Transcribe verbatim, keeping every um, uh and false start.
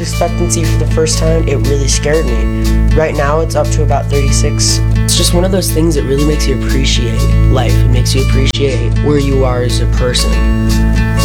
expectancy for the first time, it really scared me. Right now it's up to about thirty-six. It's just one of those things that really makes you appreciate life. It makes you appreciate where you are as a person.